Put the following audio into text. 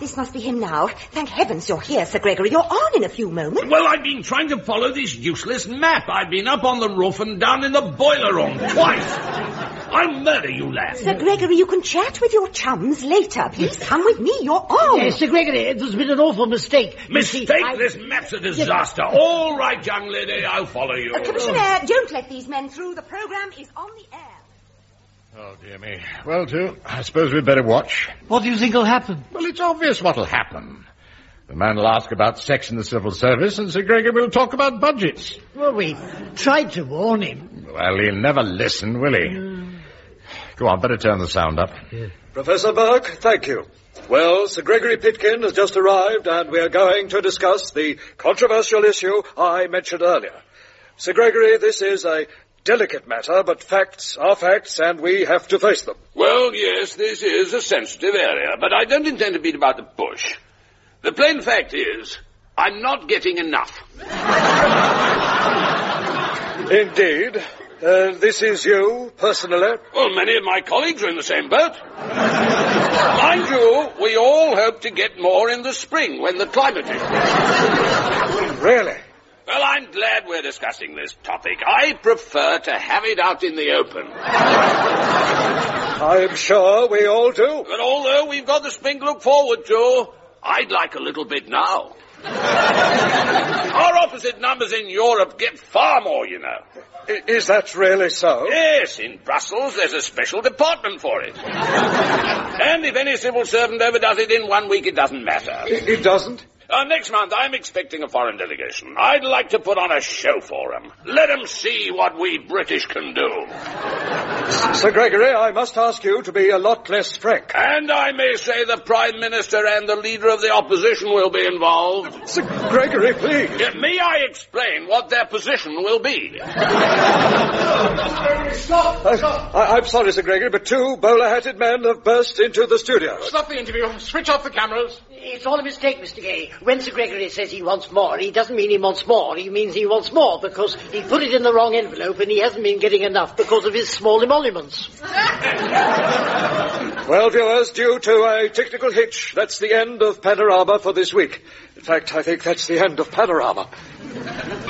this must be him now. Thank heavens you're here, Sir Gregory. You're on in a few moments. Well, I've been trying to follow this useless map. I've been up on the roof and down in the boiler room twice. I'll murder you, lad. Sir Gregory, you can chat with your chums later. Please come with me. You're on. Yes, Sir Gregory, there's been an awful mistake. Mistake? This map's a disaster. Yes. All right, young lady, I'll follow you. Commissioner, don't let these men through. The programme is on the air. Oh, dear me. Well, too, I suppose we'd better watch. What do you think will happen? Well, it's obvious what'll happen. The man will ask about sex in the civil service, and Sir Gregory will talk about budgets. Well, we tried to warn him. Well, he'll never listen, will he? Go on, better turn the sound up. Yeah. Professor Burke, thank you. Well, Sir Gregory Pitkin has just arrived, and we are going to discuss the controversial issue I mentioned earlier. Sir Gregory, this is a delicate matter, but facts are facts, and we have to face them. Well, yes, this is a sensitive area, but I don't intend to beat about the bush. The plain fact is, I'm not getting enough. Indeed. This is you, personally? Well, many of my colleagues are in the same boat. Mind you, we all hope to get more in the spring, when the climate is... Really? Well, I'm glad we're discussing this topic. I prefer to have it out in the open. I'm sure we all do. But although we've got the spring to look forward to, I'd like a little bit now. Our opposite numbers in Europe get far more, you know. Is that really so? Yes, in Brussels there's a special department for it. And if any civil servant overdoes it in 1 week, it doesn't matter. It doesn't? Next month I'm expecting a foreign delegation. I'd like to put on a show for them. Let them see what we British can do. Sir Gregory, I must ask you to be a lot less frank. And I may say the Prime Minister and the Leader of the Opposition will be involved. Sir Gregory, please. May I explain what their position will be? Stop! I'm sorry, Sir Gregory, but two bowler-hatted men have burst into the studio. Stop the interview. Switch off the cameras. It's all a mistake, Mr. Gay. When Sir Gregory says he wants more, he doesn't mean he wants more. He means he wants more because he put it in the wrong envelope and he hasn't been getting enough because of his small emoluments. Well, viewers, due to a technical hitch, that's the end of Panorama for this week. In fact, I think that's the end of Panorama.